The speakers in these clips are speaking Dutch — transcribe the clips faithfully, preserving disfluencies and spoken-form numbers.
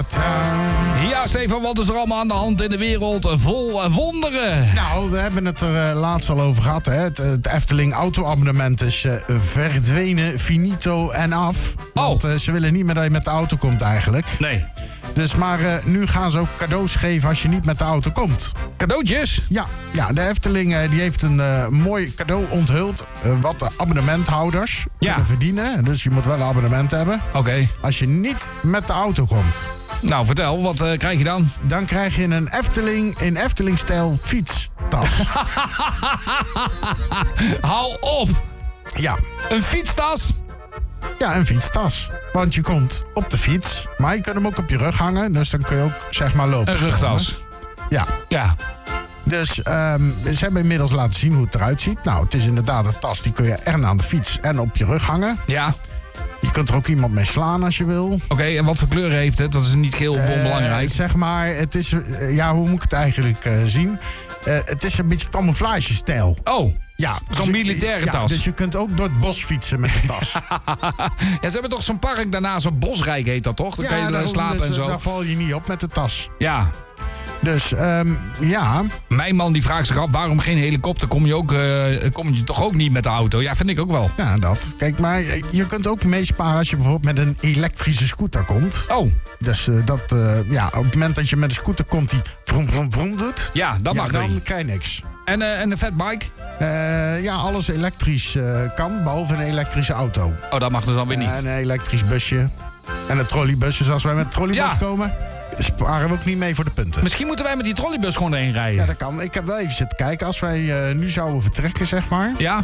Ja, Stefan, wat is er allemaal aan de hand in de wereld vol wonderen? Nou, we hebben het er uh, laatst al over gehad. Hè. Het, het Efteling auto-abonnement is uh, verdwenen, finito en af. Want uh, ze willen niet meer dat je met de auto komt eigenlijk. Nee. Dus maar uh, nu gaan ze ook cadeaus geven als je niet met de auto komt. Cadeautjes? Ja, ja de Efteling uh, die heeft een uh, mooi cadeau onthuld. Uh, wat de abonnementhouders ja. kunnen verdienen. Dus je moet wel een abonnement hebben. Oké. Okay. Als je niet met de auto komt. Nou, vertel, wat uh, krijg je dan? Dan krijg je een Efteling in Efteling-stijl fietstas. Hou op! Ja. Een fietstas? Ja, een fietstas. Want je komt op de fiets, maar je kunt hem ook op je rug hangen. Dus dan kun je ook, zeg maar, lopen. Een rugtas? Ja. Ja. Dus um, ze hebben inmiddels laten zien hoe het eruit ziet. Nou, het is inderdaad een tas, die kun je en aan de fiets en op je rug hangen. Ja. Je kunt er ook iemand mee slaan als je wil. Oké, okay, en wat voor kleur heeft het? Dat is niet heel uh, onbelangrijk. Zeg maar, het is... Uh, ja, hoe moet ik het eigenlijk uh, zien? Uh, het is een beetje camouflage-stijl. Oh, ja, zo'n dus militaire ja, tas. Dus je kunt ook door het bos fietsen met de tas. Ja, ze hebben toch zo'n park daarnaast, zo'n Bosrijk heet dat toch? Dan ja, kan je daar, slapen dus, en zo. Daar val je niet op met de tas. Ja. Dus, um, ja... Mijn man die vraagt zich af, waarom geen helikopter? Kom je, ook, uh, kom je toch ook niet met de auto? Ja, vind ik ook wel. Ja, dat. Kijk, maar je kunt ook meesparen als je bijvoorbeeld met een elektrische scooter komt. Oh. Dus uh, dat, uh, ja, op het moment dat je met een scooter komt die vroom, vroom, vroom doet... Ja, dat ja, mag dan niet. krijg je niks. En, uh, en een fatbike? Uh, ja, alles elektrisch uh, kan, behalve een elektrische auto. Oh, dat mag dus dan weer niet. Uh, en een elektrisch busje. En een trolleybus. Dus als wij met een trolleybus ja. komen... sparen we ook niet mee voor de punten. Misschien moeten wij met die trolleybus gewoon heen rijden. Ja, dat kan. Ik heb wel even zitten kijken. Als wij uh, nu zouden vertrekken, zeg maar... Ja.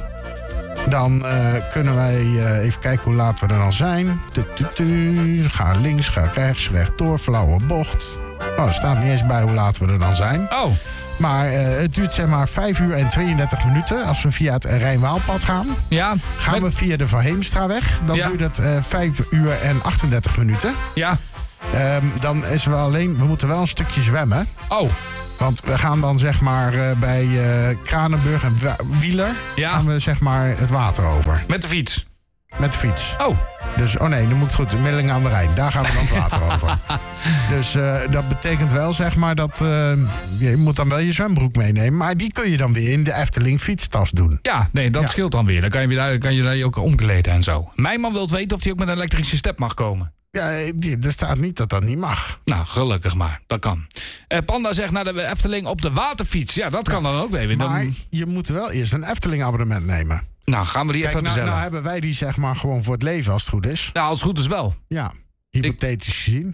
Dan uh, kunnen wij uh, even kijken hoe laat we er dan zijn. Tu, tu, tu. Ga links, ga rechts, rechtdoor, flauwe bocht. Oh, er staat niet eens bij hoe laat we er dan zijn. Oh. Maar uh, het duurt zeg maar vijf uur en tweeëndertig minuten. Als we via het Rijn-Waalpad gaan. Ja. Gaan met... we via de Van Heemstraweg. Dan ja. duurt het uh, vijf uur en achtendertig minuten. Ja. Um, dan is we alleen... We moeten wel een stukje zwemmen. Oh. Want we gaan dan zeg maar uh, bij uh, Kranenburg en Wieler... Ja. gaan we zeg maar het water over. Met de fiets? Met de fiets. Oh. Dus, oh nee, dan moet het goed. Middelingen aan de Rijn. Daar gaan we dan het water over. Dus uh, dat betekent wel, zeg maar, dat uh, je moet dan wel je zwembroek meenemen. Maar die kun je dan weer in de Efteling fietstas doen. Ja, nee, dat ja. scheelt dan weer. Dan kan je, weer, kan je daar ook omkleden en zo. Mijn man wil weten of hij ook met een elektrische step mag komen. Ja, er staat niet dat dat niet mag. Nou, gelukkig maar. Dat kan. Uh, Panda zegt naar de Efteling op de waterfiets. Ja, dat kan ja. dan ook weer. Dan... Maar je moet wel eerst een Efteling-abonnement nemen. Nou, gaan we die Kijk, even nou, bestellen. Nou hebben wij die zeg maar gewoon voor het leven als het goed is. Nou, als het goed is wel. Ja, hypothetisch Ik... gezien.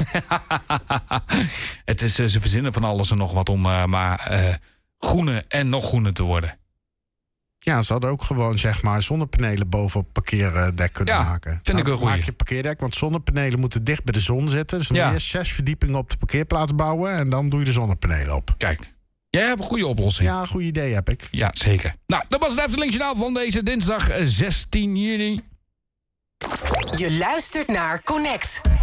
Het is, ze verzinnen van alles en nog wat om uh, maar uh, groener en nog groener te worden. Ja, ze hadden ook gewoon zeg maar zonnepanelen boven op het parkeerdek kunnen ja, maken. Vind nou, ik een goeie. Maak je parkeerdek, want zonnepanelen moeten dicht bij de zon zitten. Dus dan ja. moet je eerst zes verdiepingen op de parkeerplaats bouwen en dan doe je de zonnepanelen op. Kijk. Jij hebt een goede oplossing. Ja, een goed idee heb ik. Ja, zeker. Nou, dat was het Efteling Journaal van deze dinsdag zestien juni. Je luistert naar Connect.